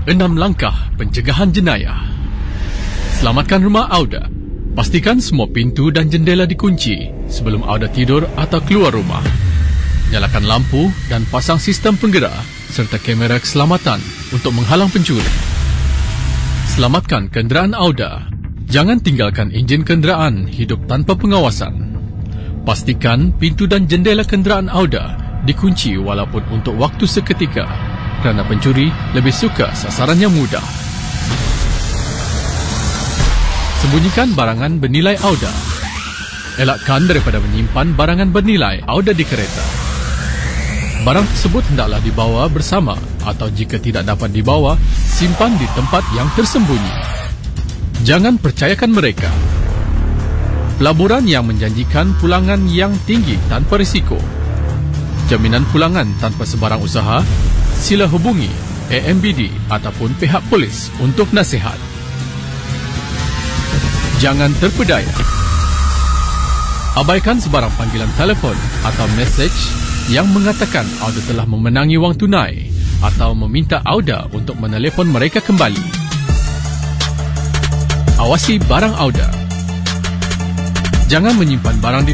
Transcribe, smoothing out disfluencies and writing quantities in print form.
6 langkah pencegahan jenayah. Selamatkan rumah Auda. Pastikan semua pintu dan jendela dikunci sebelum Auda tidur atau keluar rumah. Nyalakan lampu dan pasang sistem penggerak serta kamera keselamatan untuk menghalang pencuri. Selamatkan kenderaan Auda. Jangan tinggalkan enjin kenderaan hidup tanpa pengawasan. Pastikan pintu dan jendela kenderaan Auda dikunci walaupun untuk waktu seketika, kerana pencuri lebih suka sasaran yang mudah. Sembunyikan barangan bernilai Auda. Elakkan daripada menyimpan barangan bernilai Auda di kereta. Barang tersebut hendaklah dibawa bersama atau jika tidak dapat dibawa, simpan di tempat yang tersembunyi. Jangan percayakan mereka. Pelaburan yang menjanjikan pulangan yang tinggi tanpa risiko. Jaminan pulangan tanpa sebarang usaha, sila hubungi AMBD ataupun pihak polis untuk nasihat. Jangan terpedaya. Abaikan sebarang panggilan telefon atau mesej yang mengatakan Auda telah memenangi wang tunai atau meminta Auda untuk menelepon mereka kembali. Awasi barang Auda. Jangan menyimpan barang di